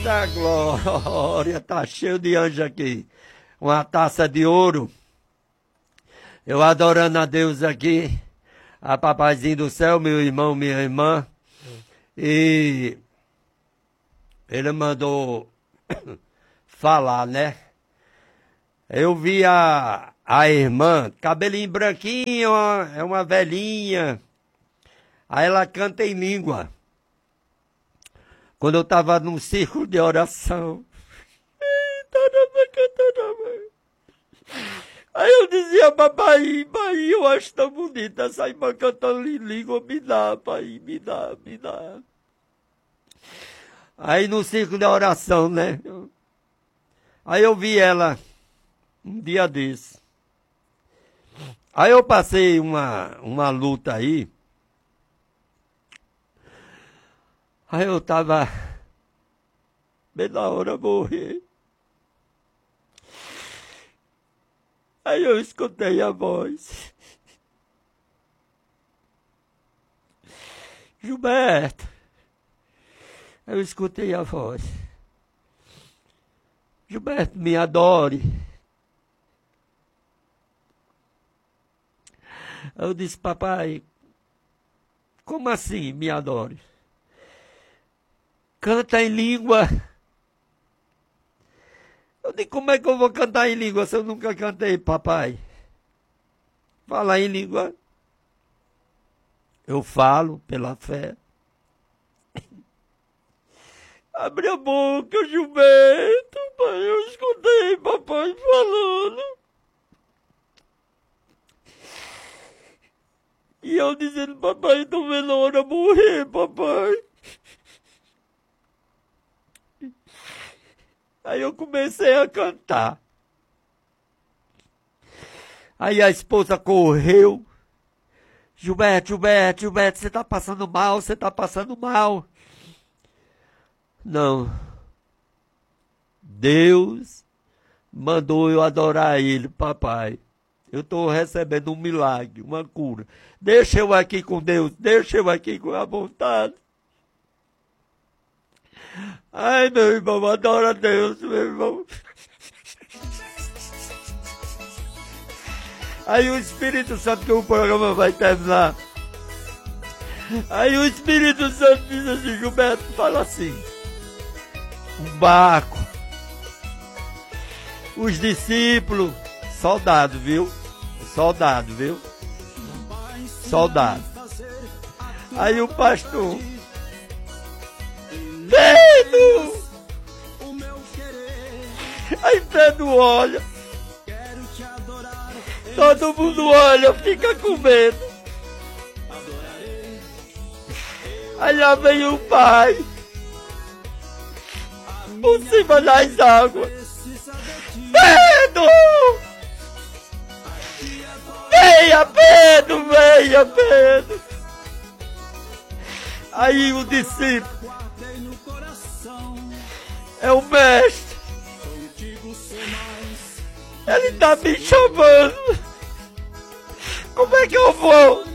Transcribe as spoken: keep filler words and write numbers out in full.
Da glória, tá cheio de anjo aqui. Uma taça de ouro. Eu adorando a Deus aqui. A papaizinho do céu, meu irmão, minha irmã. E ele mandou falar, né? Eu vi a, a irmã, cabelinho branquinho, é uma velhinha. Aí ela canta em língua. Quando eu estava num círculo de oração. Aí eu dizia, papai, pai, eu acho tão bonita essa irmã cantando em língua, me dá, pai, me dá, me dá. Aí no círculo de oração, né? Aí eu vi ela um dia desse. Aí eu passei uma, uma luta aí. Aí eu tava bem na hora de morrer. Aí eu escutei a voz. Gilberto. Aí eu escutei a voz. Gilberto, me adore. Aí eu disse, papai, como assim me adore? Canta em língua. Eu digo, como é que eu vou cantar em língua se eu nunca cantei, papai? Falar em língua. Eu falo pela fé. Abre a boca, Gilberto, pai. Eu escutei papai falando. E eu dizendo, papai, tô vendo a hora morrer, papai. Aí eu comecei a cantar. Aí a esposa correu. Gilberto, Gilberto, Gilberto, você tá passando mal, você tá passando mal. Não. Deus mandou eu adorar ele, papai. Eu tô recebendo um milagre, uma cura. Deixa eu aqui com Deus, deixa eu aqui com a vontade. Ai, meu irmão, adora Deus, meu irmão. Aí o Espírito Santo, que o programa vai terminar. Aí o Espírito Santo diz assim, Gilberto, fala assim. Um barco. Os discípulos, soldado, viu? Soldado, viu? Soldado. Aí o pastor. Pedro! Aí Pedro olha. Todo mundo olha, fica com medo. Aí lá vem o pai. Por cima das águas. Pedro! Venha, Pedro, venha, Pedro! Aí o discípulo. É o mestre. Ele está me chamando. Como é que eu vou?